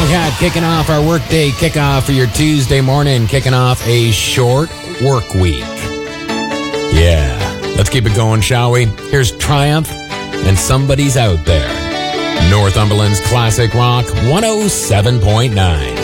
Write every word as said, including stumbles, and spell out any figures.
Cat kicking off our workday kickoff for your Tuesday morning, kicking off a short work week. Yeah, let's keep it going, shall we? Here's Triumph and Somebody's Out There. Northumberland's Classic Rock one oh seven point nine.